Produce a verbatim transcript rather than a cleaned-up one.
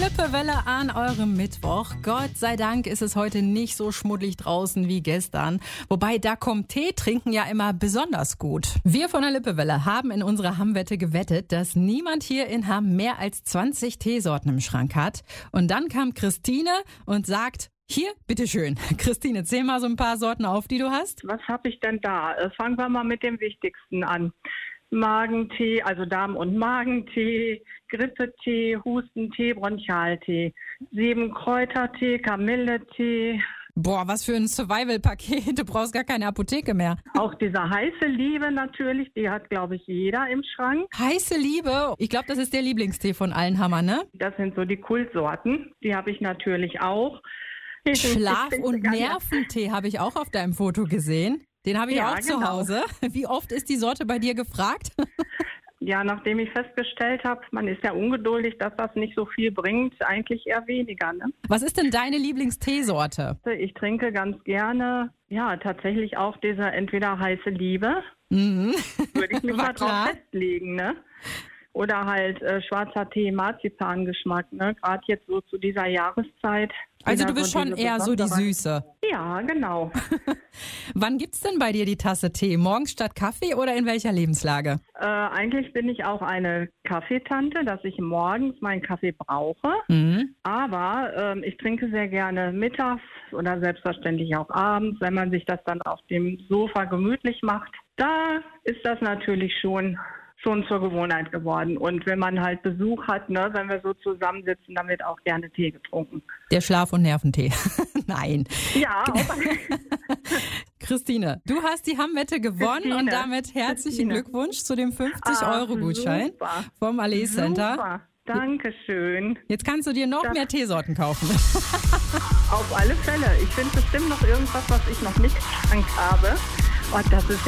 Lippewelle an eurem Mittwoch. Gott sei Dank ist es heute nicht so schmuddelig draußen wie gestern. Wobei, da kommt Tee trinken ja immer besonders gut. Wir von der Lippewelle haben in unserer Hamm-Wette gewettet, dass niemand hier in Hamm mehr als zwanzig Teesorten im Schrank hat. Und dann kam Christine und sagt, hier, bitteschön. Christine, zähl mal so ein paar Sorten auf, die du hast. Was habe ich denn da? Äh, Fangen wir mal mit dem Wichtigsten an. Magentee, also Darm- und Magentee, Grippetee, Hustentee, Bronchialtee, Siebenkräutertee, Kamilletee. Boah, was für ein Survival-Paket. Du brauchst gar keine Apotheke mehr. Auch diese heiße Liebe natürlich, die hat, glaube ich, jeder im Schrank. Heiße Liebe. Ich glaube, das ist der Lieblingstee von allen Hammer, ne? Das sind so die Kultsorten. Die habe ich natürlich auch. Ich Schlaf- ich und Nerventee habe ich auch auf deinem Foto gesehen. Den habe ich Ja, auch zu genau. Hause. Wie oft ist die Sorte bei dir gefragt? Ja, nachdem ich festgestellt habe, man ist ja ungeduldig, dass das nicht so viel bringt, eigentlich eher weniger. Ne? Was ist denn deine Lieblingsteesorte? Ich trinke ganz gerne, ja, tatsächlich auch diese entweder heiße Liebe, Mhm. würde ich mich War mal drauf klar. festlegen, ne? Oder halt äh, schwarzer Tee, Marzipangeschmack, ne? Gerade jetzt so zu dieser Jahreszeit. Also Wieder du bist so schon diese eher so die besondere- Süße. Ja, genau. Wann gibt's denn bei dir die Tasse Tee? Morgens statt Kaffee oder in welcher Lebenslage? äh, eigentlich bin ich auch eine Kaffeetante, dass ich morgens meinen Kaffee brauche. Mhm. Aber ähm, ich trinke sehr gerne mittags oder selbstverständlich auch abends, wenn man sich das dann auf dem Sofa gemütlich macht. Da ist das natürlich schon, schon zur Gewohnheit geworden. Und wenn man halt Besuch hat, ne, wenn wir so zusammensitzen, dann wird auch gerne Tee getrunken. Der Schlaf- und Nerventee. Nein. Ja, auch Christine, du hast die Hamm-Wette gewonnen Christine. und damit herzlichen Christine. Glückwunsch zu dem fünfzig-Euro-Gutschein super. vom Allee Center. Super. Dankeschön. Jetzt kannst du dir noch Das- mehr Teesorten kaufen. Auf alle Fälle. Ich finde bestimmt noch irgendwas, was ich noch nicht im Schrank habe. Und das ist